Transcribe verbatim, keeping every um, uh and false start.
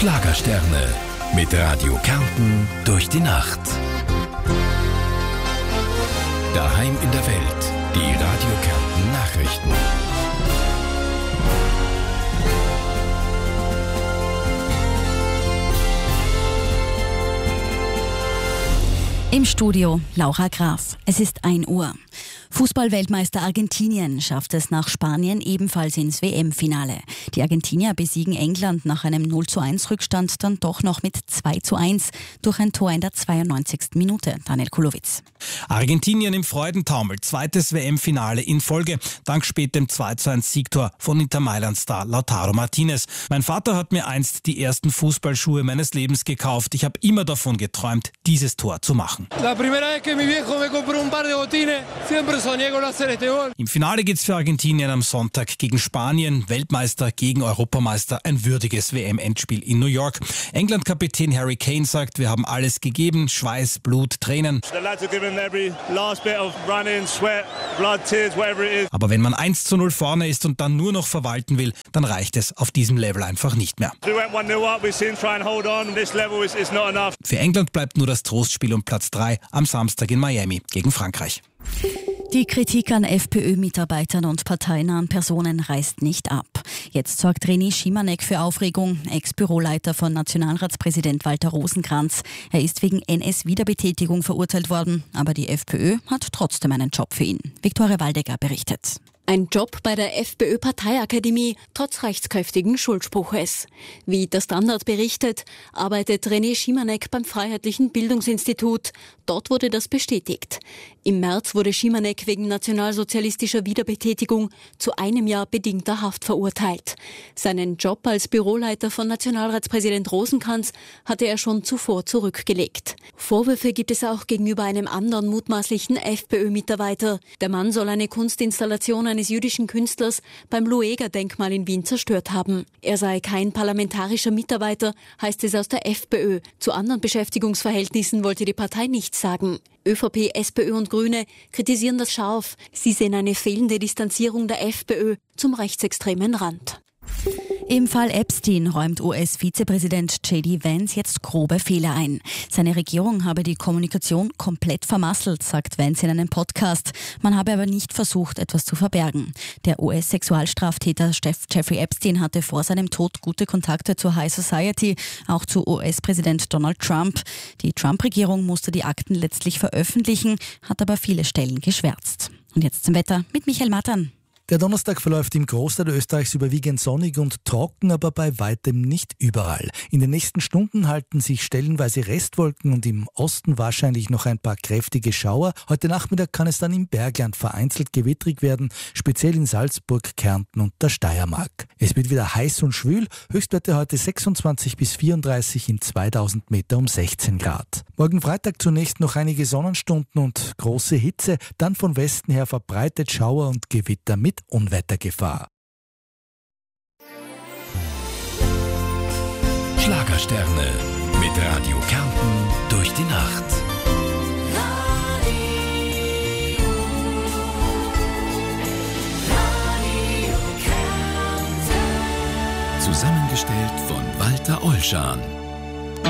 Schlagersterne mit Radio Kärnten durch die Nacht. Daheim in der Welt, die Radio Kärnten Nachrichten. Im Studio Laura Graf. Es ist ein Uhr. Fußball-Weltmeister Argentinien schafft es nach Spanien ebenfalls ins W M-Finale. Die Argentinier besiegen England nach einem null zu eins Rückstand dann doch noch mit zwei zu eins durch ein Tor in der zweiundneunzigsten Minute. Daniel Kulowitz. Argentinien im Freudentaumel, zweites W M-Finale in Folge, dank spätem zwei zu eins Siegtor von Inter Mailand-Star Lautaro Martinez. Mein Vater hat mir einst die ersten Fußballschuhe meines Lebens gekauft. Ich habe immer davon geträumt, dieses Tor zu machen. Im Finale geht's für Argentinien am Sonntag gegen Spanien, Weltmeister gegen Europameister, ein würdiges W M-Endspiel in New York. England-Kapitän Harry Kane sagt, wir haben alles gegeben, Schweiß, Blut, Tränen. Aber wenn man eins zu null vorne ist und dann nur noch verwalten will, dann reicht es auf diesem Level einfach nicht mehr. Für England bleibt nur das Trostspiel um Platz drei am Samstag in Miami gegen Frankreich. Die Kritik an FPÖ-Mitarbeitern und parteinahen Personen reißt nicht ab. Jetzt sorgt René Schimanek für Aufregung, Ex-Büroleiter von Nationalratspräsident Walter Rosenkranz. Er ist wegen N S-Wiederbetätigung verurteilt worden, aber die FPÖ hat trotzdem einen Job für ihn. Viktoria Waldecker berichtet. Ein Job bei der FPÖ-Parteiakademie, trotz rechtskräftigen Schuldspruches. Wie der Standard berichtet, arbeitet René Schimanek beim Freiheitlichen Bildungsinstitut. Dort wurde das bestätigt. Im März wurde Schimanek wegen nationalsozialistischer Wiederbetätigung zu einem Jahr bedingter Haft verurteilt. Seinen Job als Büroleiter von Nationalratspräsident Rosenkranz hatte er schon zuvor zurückgelegt. Vorwürfe gibt es auch gegenüber einem anderen mutmaßlichen FPÖ-Mitarbeiter. Der Mann soll eine Kunstinstallation eines jüdischen Künstlers beim Lueger-Denkmal in Wien zerstört haben. Er sei kein parlamentarischer Mitarbeiter, heißt es aus der FPÖ. Zu anderen Beschäftigungsverhältnissen wollte die Partei nichts sagen. ÖVP, SPÖ und Grüne kritisieren das scharf. Sie sehen eine fehlende Distanzierung der FPÖ zum rechtsextremen Rand. Im Fall Epstein räumt U S-Vizepräsident J D Vance jetzt grobe Fehler ein. Seine Regierung habe die Kommunikation komplett vermasselt, sagt Vance in einem Podcast. Man habe aber nicht versucht, etwas zu verbergen. Der U S-Sexualstraftäter Jeffrey Epstein hatte vor seinem Tod gute Kontakte zur High Society, auch zu U S-Präsident Donald Trump. Die Trump-Regierung musste die Akten letztlich veröffentlichen, hat aber viele Stellen geschwärzt. Und jetzt zum Wetter mit Michael Mattern. Der Donnerstag verläuft im Großteil Österreichs überwiegend sonnig und trocken, aber bei weitem nicht überall. In den nächsten Stunden halten sich stellenweise Restwolken und im Osten wahrscheinlich noch ein paar kräftige Schauer. Heute Nachmittag kann es dann im Bergland vereinzelt gewittrig werden, speziell in Salzburg, Kärnten und der Steiermark. Es wird wieder heiß und schwül, Höchstwerte heute sechsundzwanzig bis vierunddreißig, in zweitausend Meter um sechzehn Grad. Morgen Freitag zunächst noch einige Sonnenstunden und große Hitze, dann von Westen her verbreitet Schauer und Gewitter mit Unwettergefahr. Schlagersterne mit Radio Kärnten durch die Nacht. Radio, Radio Kärnten. Zusammengestellt von Walter Olschan.